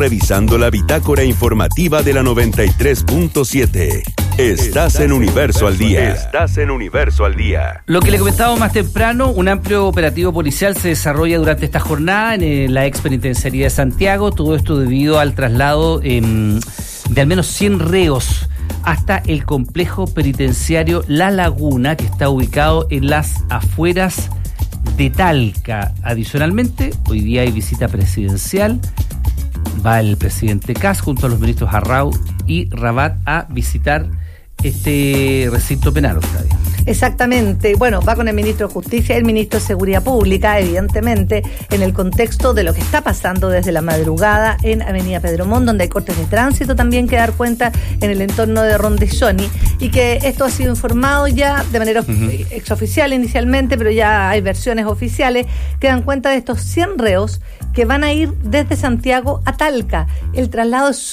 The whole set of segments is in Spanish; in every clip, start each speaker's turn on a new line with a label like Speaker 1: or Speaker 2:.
Speaker 1: revisando la bitácora informativa de la 93.7. Estás en Universo al Día. Estás en Universo al Día.
Speaker 2: Lo que le comentábamos más temprano, un amplio operativo policial se desarrolla durante esta jornada en la ex penitenciaría de Santiago. Todo esto debido al traslado de al menos 100 reos hasta el complejo penitenciario La Laguna, que está ubicado en las afueras de Talca. Adicionalmente, hoy día hay visita presidencial. Va el presidente Kast junto a los ministros Arrau y Rabat a visitar este recinto penal, Octavia.
Speaker 3: Exactamente. Bueno, va con el ministro de Justicia y el ministro de Seguridad Pública, evidentemente, en el contexto de lo que está pasando desde la madrugada en Avenida Pedro Montt, donde hay cortes de tránsito también que dar cuenta en el entorno de Rondesoni, y que esto ha sido informado ya de manera exoficial inicialmente, pero ya hay versiones oficiales que dan cuenta de estos 100 reos que van a ir desde Santiago a Talca. El traslado es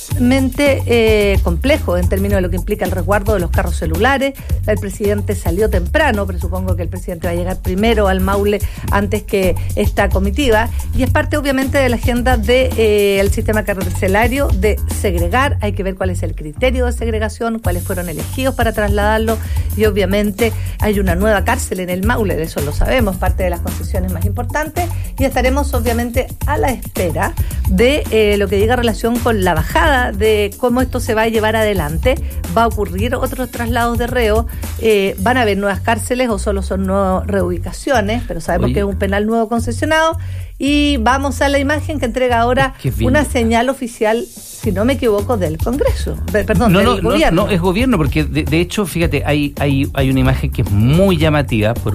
Speaker 3: sumamente complejo en términos de lo que implica el resguardo de los carros celulares. El presidente salió temprano, pero supongo que el presidente va a llegar primero al Maule antes que esta comitiva, y es parte obviamente de la agenda del sistema carcelario de segregar. Hay que ver cuál es el criterio de segregación, cuáles fueron elegidos para trasladarlo, y obviamente hay una nueva cárcel en el Maule, de eso lo sabemos, parte de las concesiones más importantes, y estaremos obviamente a la espera de lo que diga relación con la bajada de cómo esto se va a llevar adelante. Va a ocurrir otros traslados de reos, van a haber nuevas cárceles o solo son nuevas reubicaciones, pero sabemos que es un penal nuevo concesionado. Y vamos a la imagen que entrega ahora una señal oficial, si no me equivoco, del Congreso, del gobierno. No,
Speaker 2: es gobierno, porque de hecho, fíjate, hay una imagen que es muy llamativa por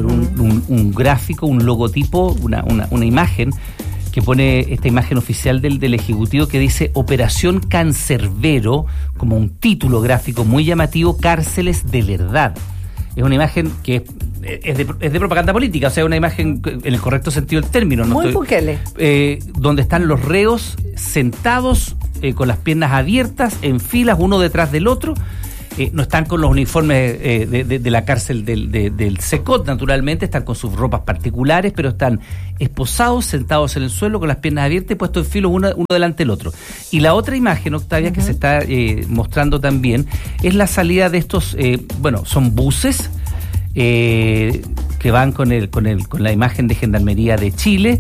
Speaker 2: un gráfico, un logotipo, una imagen que pone esta imagen oficial del Ejecutivo que dice Operación Cancerbero, como un título gráfico muy llamativo, cárceles de verdad. Es una imagen que es de propaganda política, o sea, una imagen en el correcto sentido del término.
Speaker 3: Muy Bukele.
Speaker 2: Donde están los reos sentados con las piernas abiertas, en filas, uno detrás del otro. No están con los uniformes de la cárcel del SECOT, naturalmente, están con sus ropas particulares, pero están esposados, sentados en el suelo, con las piernas abiertas y puestos en filo uno delante del otro. Y la otra imagen, Octavia, que se está mostrando también, es la salida de estos, son buses que van con la imagen de Gendarmería de Chile,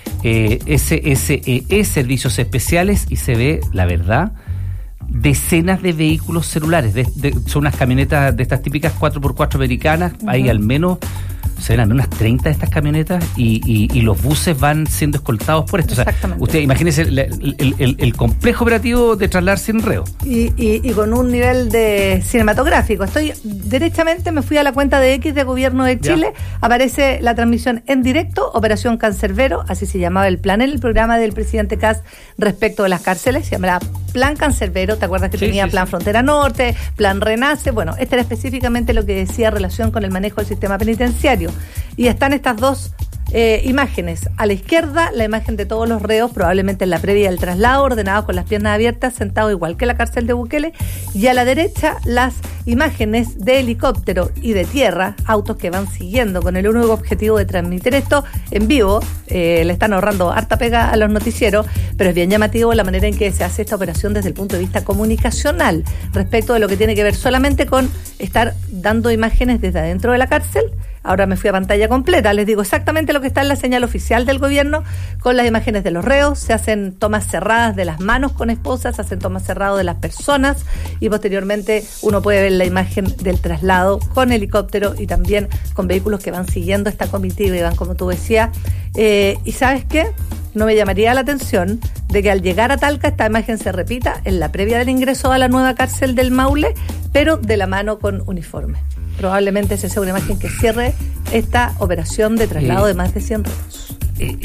Speaker 2: SSEE, Servicios Especiales, y se ve, la verdad, decenas de vehículos celulares. Son unas camionetas de estas típicas 4x4 americanas. Hay al menos, se ven al menos unas 30 de estas camionetas, y los buses van siendo escoltados por esto. O sea, usted imagínese el complejo operativo de trasladar 100 reos.
Speaker 3: Y con un nivel de cinematográfico. Derechamente me fui a la cuenta de X de Gobierno de Chile, aparece la transmisión en directo, Operación Cancerbero, así se llamaba el plan en el programa del presidente Kast respecto de las cárceles, se llamará Plan Cancerbero. ¿Te acuerdas que tenía Plan Frontera Norte, Plan Renace? Bueno, este era específicamente lo que decía relación con el manejo del sistema penitenciario. Y están estas dos imágenes. A la izquierda, la imagen de todos los reos, probablemente en la previa del traslado, ordenados con las piernas abiertas, sentados igual que la cárcel de Bukele. Y a la derecha, las imágenes de helicóptero y de tierra, autos que van siguiendo con el único objetivo de transmitir esto en vivo. Le están ahorrando harta pega a los noticieros, pero es bien llamativo la manera en que se hace esta operación desde el punto de vista comunicacional, respecto de lo que tiene que ver solamente con estar dando imágenes desde adentro de la cárcel. Ahora me fui a pantalla completa, les digo exactamente lo que está en la señal oficial del gobierno, con las imágenes de los reos. Se hacen tomas cerradas de las manos con esposas, se hacen tomas cerradas de las personas, y posteriormente uno puede ver la imagen del traslado con helicóptero y también con vehículos que van siguiendo esta comitiva y van, como tú decías. ¿Y sabes qué? No me llamaría la atención de que al llegar a Talca esta imagen se repita en la previa del ingreso a la nueva cárcel del Maule, pero de la mano con uniforme. Probablemente esa sea una imagen que cierre esta operación de traslado de más de 100 reos.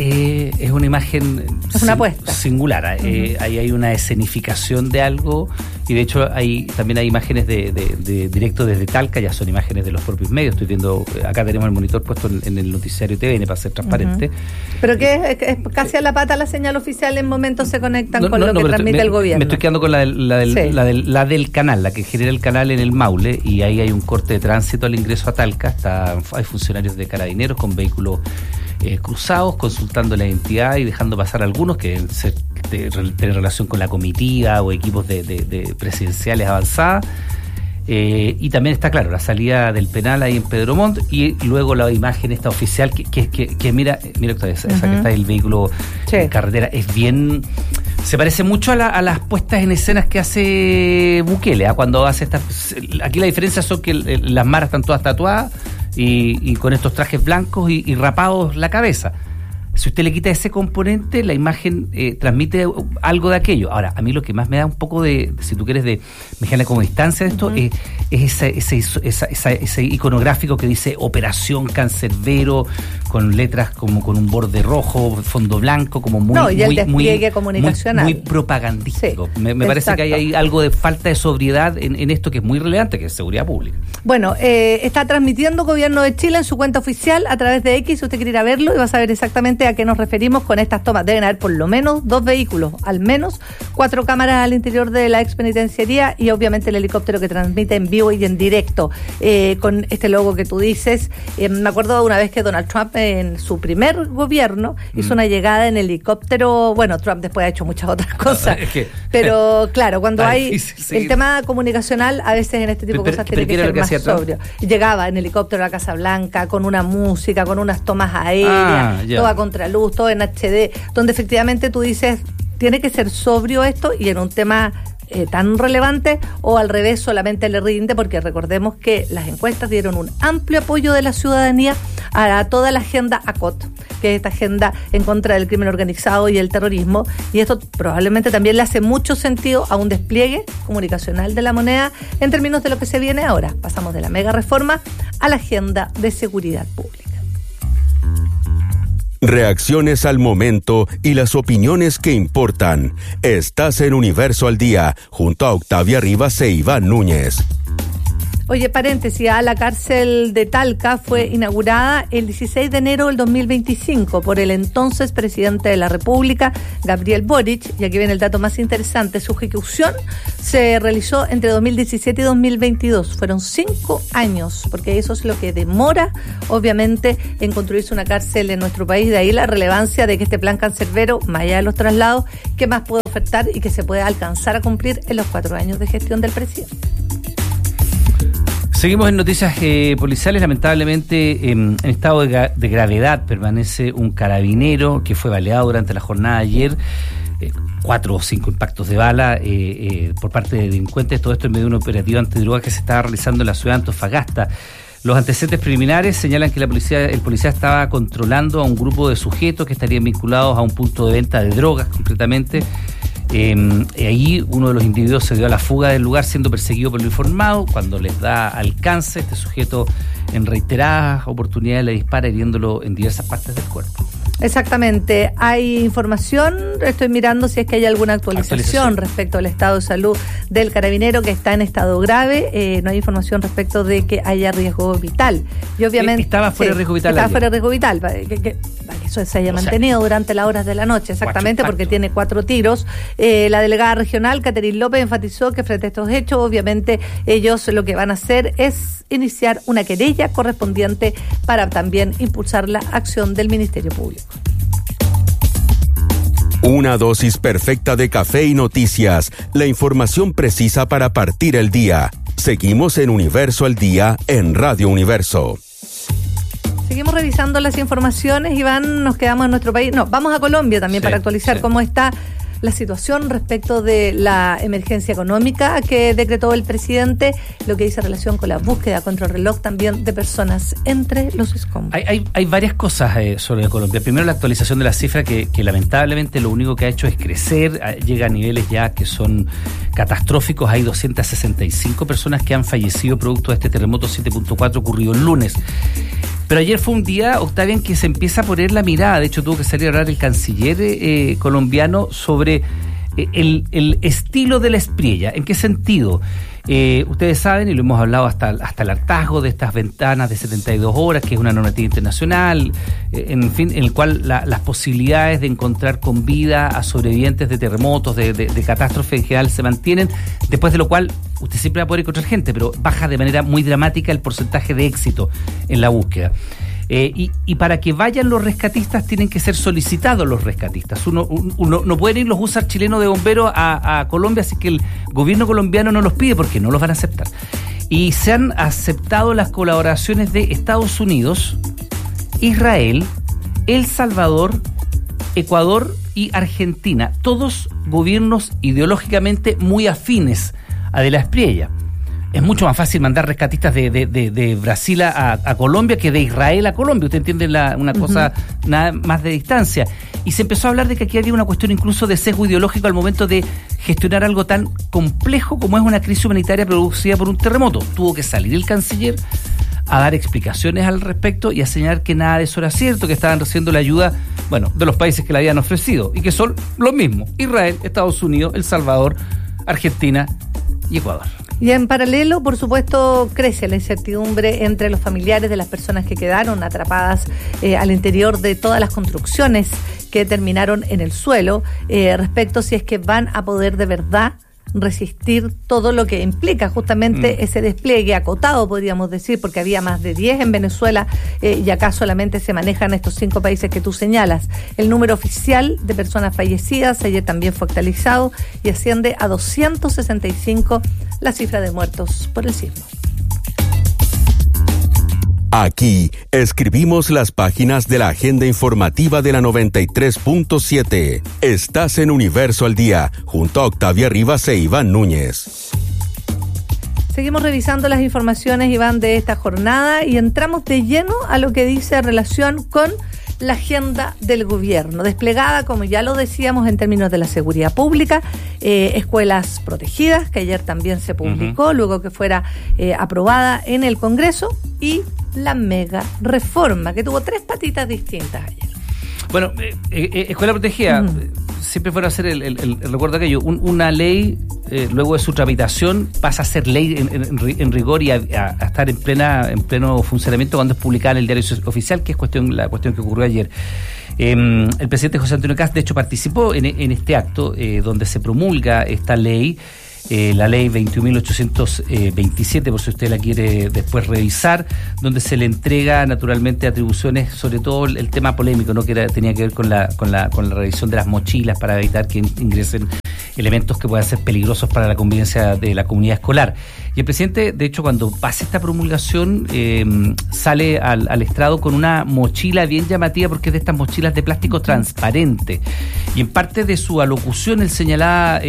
Speaker 2: Es una imagen,
Speaker 3: es una apuesta
Speaker 2: singular. Ahí hay una escenificación de algo, y de hecho también hay imágenes de directo desde Talca, ya son imágenes de los propios medios. Estoy viendo, acá tenemos el monitor puesto en el noticiario TVN para ser transparente.
Speaker 3: Pero que es casi a la pata la señal oficial, en momentos se conectan con lo que transmite el gobierno.
Speaker 2: Me estoy quedando con la del canal, la que genera el canal en el Maule, y ahí hay un corte de tránsito al ingreso a Talca. Hay funcionarios de Carabineros con vehículos cruzados, consultando la identidad y dejando pasar algunos que deben tener relación con la comitiva o equipos de presidenciales avanzadas. Y también está claro la salida del penal ahí en Pedro Montt y luego la imagen esta oficial que mira esa que está el vehículo en carretera, es bien, se parece mucho a las puestas en escenas que hace Bukele, cuando hace estas. Aquí la diferencia son que las maras están todas tatuadas y con estos trajes blancos y rapados la cabeza. Si usted le quita ese componente, la imagen transmite algo de aquello. Ahora, a mí lo que más me da un poco de, si tú quieres, me genera como distancia de esto, es ese iconográfico que dice Operación Cancerbero, con letras como con un borde rojo, fondo blanco, como muy
Speaker 3: comunicacional.
Speaker 2: Muy propagandístico. Sí, me parece que hay algo de falta de sobriedad en esto que es muy relevante, que es seguridad pública.
Speaker 3: Bueno, está transmitiendo Gobierno de Chile en su cuenta oficial a través de X. Si usted quiere ir a verlo y va a saber exactamente a qué nos referimos con estas tomas. Deben haber por lo menos 2 vehículos, al menos 4 cámaras al interior de la expenitenciaría y obviamente el helicóptero que transmite en vivo y en directo con este logo que tú dices. Me acuerdo una vez que Donald Trump en su primer gobierno hizo una llegada en helicóptero. Bueno, Trump después ha hecho muchas otras cosas, pero claro, cuando hay el tema comunicacional, a veces en este tipo de cosas tiene que ser más sobrio. Llegaba en helicóptero a la Casa Blanca con una música, con unas tomas aéreas, toda contraluz, todo en HD, donde efectivamente tú dices, tiene que ser sobrio esto, y en un tema tan relevante, o al revés solamente le rinde, porque recordemos que las encuestas dieron un amplio apoyo de la ciudadanía a toda la agenda ACOT, que es esta agenda en contra del crimen organizado y el terrorismo, y esto probablemente también le hace mucho sentido a un despliegue comunicacional de la moneda en términos de lo que se viene ahora. Pasamos de la mega reforma a la agenda de seguridad pública.
Speaker 1: Reacciones al momento y las opiniones que importan. Estás en Universo al Día, junto a Octavia Rivas e Iván Núñez.
Speaker 3: Oye, paréntesis, la cárcel de Talca fue inaugurada el 16 de enero del 2025 por el entonces presidente de la República, Gabriel Boric, y aquí viene el dato más interesante. Su ejecución se realizó entre 2017 y 2022. Fueron 5 años, porque eso es lo que demora, obviamente, en construirse una cárcel en nuestro país. De ahí la relevancia de que este plan cancerbero, más allá de los traslados, ¿qué más puede ofertar y que se pueda alcanzar a cumplir en los 4 años de gestión del presidente?
Speaker 2: Seguimos en noticias policiales. Lamentablemente, en estado de gravedad permanece un carabinero que fue baleado durante la jornada de ayer. 4 o 5 impactos de bala por parte de delincuentes. Todo esto en medio de un operativo antidroga que se estaba realizando en la ciudad de Antofagasta. Los antecedentes preliminares señalan que el policía estaba controlando a un grupo de sujetos que estarían vinculados a un punto de venta de drogas, concretamente. Ahí uno de los individuos se dio a la fuga del lugar siendo perseguido por lo informado. Cuando les da alcance, este sujeto en reiteradas oportunidades le dispara, hiriéndolo en diversas partes del cuerpo.
Speaker 3: Exactamente, hay información, estoy mirando si es que hay alguna actualización respecto al estado de salud del carabinero, que está en estado grave. No hay información respecto de que haya riesgo vital. Y obviamente
Speaker 2: estaba fuera de riesgo vital.
Speaker 3: Estaba fuera de riesgo vital, que eso se haya mantenido durante las horas de la noche, exactamente, porque tiene 4 tiros. La delegada regional, Catherine López, enfatizó que frente a estos hechos, obviamente, ellos lo que van a hacer es iniciar una querella correspondiente para también impulsar la acción del Ministerio Público.
Speaker 1: Una dosis perfecta de café y noticias, la información precisa para partir el día. Seguimos en Universo al Día en Radio Universo.
Speaker 3: Seguimos revisando las informaciones, Iván, nos quedamos en nuestro país. No, vamos a Colombia también para actualizar cómo está la situación respecto de la emergencia económica que decretó el presidente, lo que dice relación con la búsqueda contra el reloj también de personas entre los escombros.
Speaker 2: Hay varias cosas sobre Colombia. Primero, la actualización de la cifra que lamentablemente lo único que ha hecho es crecer, llega a niveles ya que son catastróficos. Hay 265 personas que han fallecido producto de este terremoto 7.4 ocurrido el lunes. Pero ayer fue un día, Octavia, en que se empieza a poner la mirada. De hecho, tuvo que salir a hablar el canciller colombiano sobre el estilo de la Espriella. ¿En qué sentido? Ustedes saben, y lo hemos hablado hasta el hartazgo, de estas ventanas de 72 horas, que es una normativa internacional, en fin, en el cual las posibilidades de encontrar con vida a sobrevivientes de terremotos, de catástrofes en general, se mantienen, después de lo cual usted siempre va a poder encontrar gente, pero baja de manera muy dramática el porcentaje de éxito en la búsqueda. Y para que vayan los rescatistas tienen que ser solicitados los rescatistas. Uno no pueden ir los USAR chilenos de bomberos a Colombia, así que el gobierno colombiano no los pide porque no los van a aceptar. Y se han aceptado las colaboraciones de Estados Unidos, Israel, El Salvador, Ecuador y Argentina, todos gobiernos ideológicamente muy afines a De la Espriella. Es mucho más fácil mandar rescatistas de Brasil a Colombia que de Israel a Colombia. Usted entiende una cosa nada más de distancia. Y se empezó a hablar de que aquí había una cuestión incluso de sesgo ideológico al momento de gestionar algo tan complejo como es una crisis humanitaria producida por un terremoto. Tuvo que salir el canciller a dar explicaciones al respecto y a señalar que nada de eso era cierto, que estaban recibiendo la ayuda, de los países que la habían ofrecido y que son los mismos: Israel, Estados Unidos, El Salvador, Argentina y Ecuador.
Speaker 3: Y en paralelo, por supuesto, crece la incertidumbre entre los familiares de las personas que quedaron atrapadas al interior de todas las construcciones que terminaron en el suelo, respecto si es que van a poder de verdad resistir todo lo que implica justamente ese despliegue acotado, podríamos decir, porque había más de 10 en Venezuela y acá solamente se manejan estos 5 países que tú señalas. El número oficial de personas fallecidas ayer también fue actualizado y asciende a 265 la cifra de muertos por el sismo.
Speaker 1: Aquí escribimos las páginas de la agenda informativa de la 93.7. Estás en Universo al Día, junto a Octavia Rivas e Iván Núñez.
Speaker 3: Seguimos revisando las informaciones, Iván, de esta jornada y entramos de lleno a lo que dice en relación con la agenda del gobierno, desplegada, como ya lo decíamos, en términos de la seguridad pública, escuelas protegidas, que ayer también se publicó, luego que fuera aprobada en el Congreso, y la mega reforma, que tuvo 3 patitas distintas ayer.
Speaker 2: Bueno, escuela protegida, siempre fuera a ser el recuerdo de aquello, una ley, luego de su tramitación, pasa a ser ley en rigor y a estar en pleno funcionamiento cuando es publicada en el Diario Oficial, que es la cuestión que ocurrió ayer. El presidente José Antonio Kast, de hecho, participó en este acto donde se promulga esta ley, la ley 21.827, por si usted la quiere después revisar, donde se le entrega naturalmente atribuciones, sobre todo el tema polémico, ¿no? Tenía que ver con la revisión de las mochilas para evitar que ingresen elementos que puedan ser peligrosos para la convivencia de la comunidad escolar. Y el presidente, de hecho, cuando pasa esta promulgación, sale al estrado con una mochila bien llamativa, porque es de estas mochilas de plástico transparente. Y en parte de su alocución él señalaba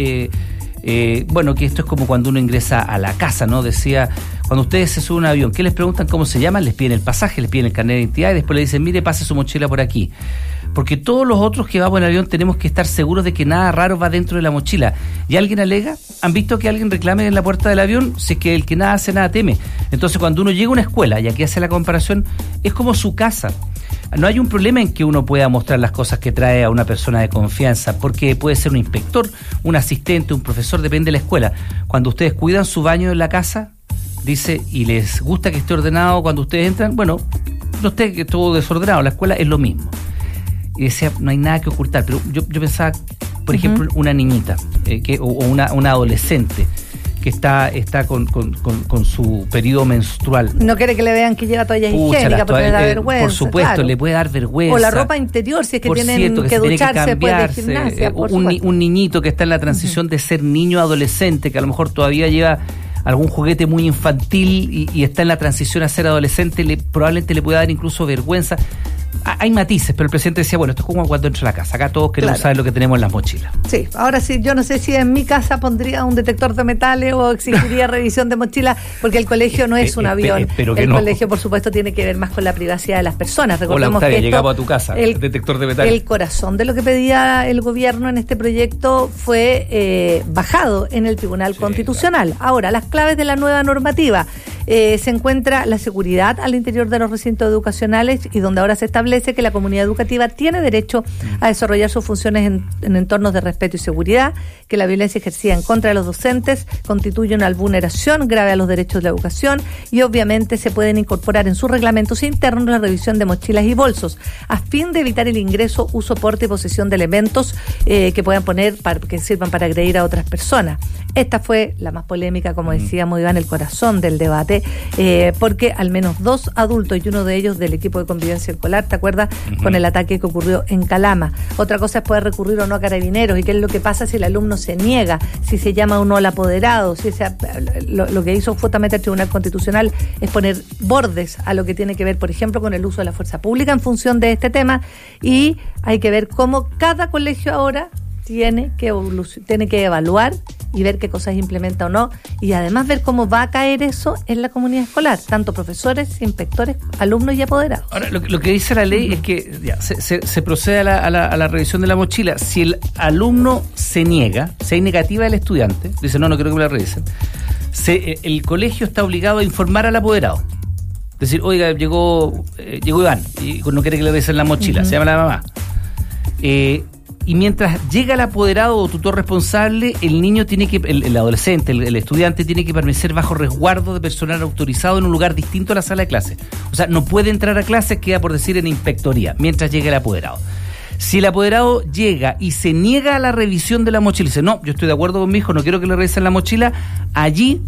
Speaker 2: que esto es como cuando uno ingresa a la casa, ¿no? Decía, cuando ustedes se suben a un avión, ¿qué les preguntan cómo se llaman? Les piden el pasaje, les piden el carnet de identidad y después le dicen, mire, pase su mochila por aquí. Porque todos los otros que vamos en el avión tenemos que estar seguros de que nada raro va dentro de la mochila. ¿Y alguien alega? ¿Han visto que alguien reclame en la puerta del avión? Si es que el que nada hace, nada teme. Entonces, cuando uno llega a una escuela, y aquí hace la comparación, es como su casa. No hay un problema en que uno pueda mostrar las cosas que trae a una persona de confianza, porque puede ser un inspector, un asistente, un profesor, depende de la escuela. Cuando ustedes cuidan su baño en la casa, dice, y les gusta que esté ordenado cuando ustedes entran, no esté que todo desordenado, la escuela es lo mismo. Y decía, no hay nada que ocultar, pero yo pensaba, por ejemplo, una niñita o una adolescente que está con su periodo menstrual. No
Speaker 3: quiere que le vean que lleva toallas higiénicas porque le da vergüenza.
Speaker 2: Por supuesto, claro. Le puede dar vergüenza.
Speaker 3: O la ropa interior, si es que tienen que ducharse después de gimnasia.
Speaker 2: Un niñito que está en la transición de ser niño a adolescente, que a lo mejor todavía lleva algún juguete muy infantil y está en la transición a ser adolescente, probablemente le pueda dar incluso vergüenza. Hay matices, pero el presidente decía, esto es como cuando entra a la casa. Acá todos queremos saber lo que tenemos en las mochilas.
Speaker 3: Sí, ahora sí, yo no sé si en mi casa pondría un detector de metales o exigiría revisión de mochilas, porque el colegio no es un avión. El colegio, por supuesto, tiene que ver más con la privacidad de las personas.
Speaker 2: Recordemos Octavia, que llegamos a tu casa, el detector de metales.
Speaker 3: El corazón de lo que pedía el gobierno en este proyecto fue bajado en el Tribunal Constitucional. Claro. Ahora, las claves de la nueva normativa. Se encuentra la seguridad al interior de los recintos educacionales y donde ahora se está establece que la comunidad educativa tiene derecho a desarrollar sus funciones en entornos de respeto y seguridad, que la violencia ejercida en contra de los docentes constituye una vulneración grave a los derechos de la educación y obviamente se pueden incorporar en sus reglamentos internos la revisión de mochilas y bolsos a fin de evitar el ingreso, uso, porte y posesión de elementos que puedan que sirvan para agredir a otras personas. Esta fue la más polémica, como decíamos, Iván, el corazón del debate, porque al menos 2 adultos y uno de ellos del equipo de convivencia escolar, ¿te acuerdas? Con el ataque que ocurrió en Calama. Otra cosa es poder recurrir o no a carabineros y qué es lo que pasa si el alumno se niega, si se llama o no al apoderado, lo que hizo justamente el Tribunal Constitucional es poner bordes a lo que tiene que ver, por ejemplo, con el uso de la fuerza pública en función de este tema, y hay que ver cómo cada colegio ahora tiene que evaluar y ver qué cosas implementa o no, y además ver cómo va a caer eso en la comunidad escolar, tanto profesores, inspectores, alumnos y apoderados.
Speaker 2: Ahora, lo que dice la ley es que se procede a la revisión de la mochila. Si el alumno se niega, si hay negativa del estudiante, dice no quiero que me la revisen, el colegio está obligado a informar al apoderado. Es decir, oiga, llegó Iván y no quiere que le revisen la mochila, se llama la mamá. Y mientras llega el apoderado o tutor responsable, el niño el adolescente, el estudiante tiene que permanecer bajo resguardo de personal autorizado en un lugar distinto a la sala de clases. O sea, no puede entrar a clases, queda por decir en inspectoría, mientras llega el apoderado. Si el apoderado llega y se niega a la revisión de la mochila y dice, no, yo estoy de acuerdo con mi hijo, no quiero que le revisen la mochila, allí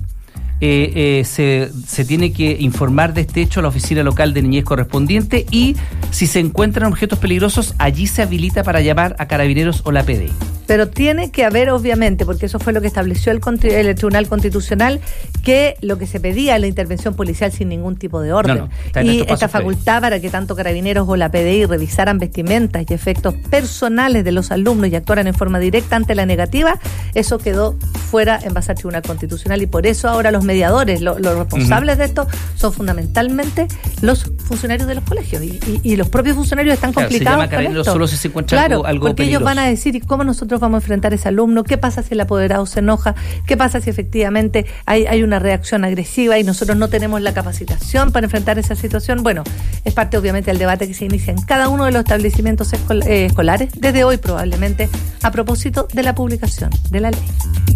Speaker 2: se tiene que informar de este hecho a la oficina local de niñez correspondiente, y si se encuentran objetos peligrosos, allí se habilita para llamar a Carabineros o la PDI.
Speaker 3: Pero tiene que haber, obviamente, porque eso fue lo que estableció el Tribunal Constitucional, que lo que se pedía es la intervención policial sin ningún tipo de orden. Y esta facultad para que tanto Carabineros o la PDI revisaran vestimentas y efectos personales de los alumnos y actuaran en forma directa ante la negativa, eso quedó fuera en base al Tribunal Constitucional, y por eso ahora los mediadores, los responsables de esto, son fundamentalmente los funcionarios de los colegios, y los propios funcionarios están complicados.
Speaker 2: Se llama Carabineros solo si se encuentra algo
Speaker 3: porque
Speaker 2: peligroso.
Speaker 3: Ellos van a decir, ¿y cómo nosotros vamos a enfrentar a ese alumno? ¿Qué pasa si el apoderado se enoja? ¿Qué pasa si efectivamente hay una reacción agresiva y nosotros no tenemos la capacitación para enfrentar esa situación? Bueno, es parte obviamente del debate que se inicia en cada uno de los establecimientos escolares, desde hoy probablemente, a propósito de la publicación de la ley.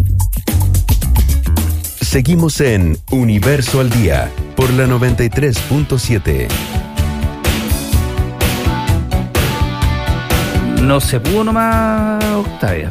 Speaker 1: Seguimos en Universo al Día por la 93.7.
Speaker 2: No se pudo nomás, Octavia.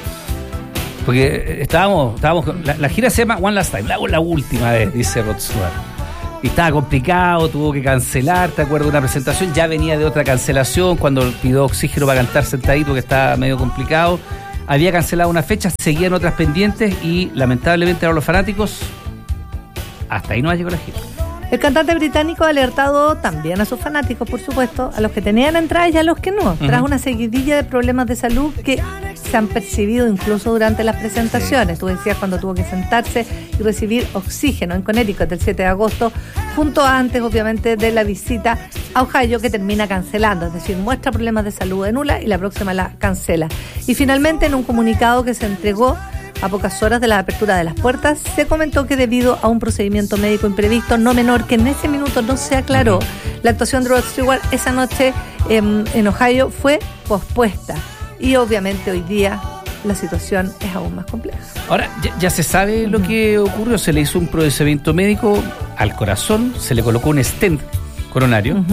Speaker 2: Porque estábamos con la gira se llama One Last Time, la última vez, dice Rod Stewart. Y estaba complicado, tuvo que cancelar, ¿te acuerdas? Una presentación, ya venía de otra cancelación, cuando pidió oxígeno para cantar sentadito, que estaba medio complicado. Había cancelado una fecha, seguían otras pendientes y lamentablemente ahora los fanáticos, hasta ahí no llegó la gira.
Speaker 3: El cantante británico ha alertado también a sus fanáticos, por supuesto, a los que tenían entradas y a los que no, tras una seguidilla de problemas de salud que se han percibido incluso durante las presentaciones. Tú decías cuando tuvo que sentarse y recibir oxígeno en Connecticut el 7 de agosto, junto antes, obviamente, de la visita a Ohio, que termina cancelando, es decir, muestra problemas de salud en ULA y la próxima la cancela. Y finalmente, en un comunicado que se entregó a pocas horas de la apertura de las puertas, se comentó que debido a un procedimiento médico imprevisto no menor que en ese minuto no se aclaró, la actuación de Rod Stewart esa noche en Ohio fue pospuesta. Y obviamente hoy día la situación es aún más compleja.
Speaker 2: Ahora, ya se sabe lo que ocurrió. Se le hizo un procedimiento médico al corazón, se le colocó un stent coronario.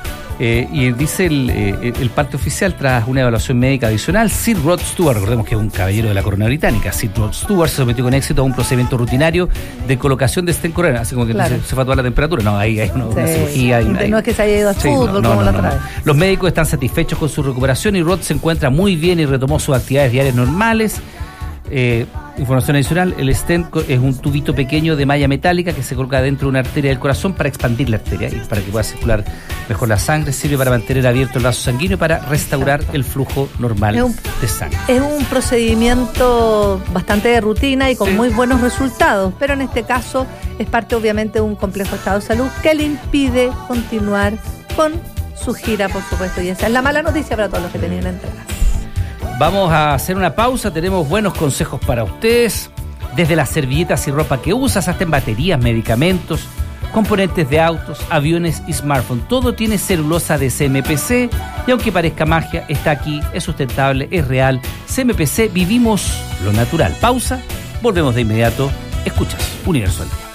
Speaker 2: Y dice el parte oficial, tras una evaluación médica adicional, Sir Rod Stewart, recordemos que es un caballero de la corona británica, Sir Rod Stewart se sometió con éxito a un procedimiento rutinario de colocación de stent coronario, así como que se fue a toda la temperatura. No, ahí hay una cirugía.
Speaker 3: No es que se haya ido al fútbol como la otra vez.
Speaker 2: Los médicos están satisfechos con su recuperación y Rod se encuentra muy bien y retomó sus actividades diarias normales. Información adicional, el stent es un tubito pequeño de malla metálica que se coloca dentro de una arteria del corazón para expandir la arteria y para que pueda circular mejor la sangre. Sirve para mantener abierto el vaso sanguíneo y para restaurar el flujo normal de sangre.
Speaker 3: Es un procedimiento bastante de rutina y con muy buenos resultados, pero en este caso es parte obviamente de un complejo estado de salud que le impide continuar con su gira, por supuesto, y esa es la mala noticia para todos los que tenían entradas.
Speaker 2: Vamos a hacer una pausa, tenemos buenos consejos para ustedes, desde las servilletas y ropa que usas hasta en baterías, medicamentos. componentes de autos, aviones y smartphones. Todo tiene celulosa de CMPC y aunque parezca magia, está aquí, es sustentable, es real. CMPC, vivimos lo natural. Pausa, volvemos de inmediato. Escuchas Universo al Día.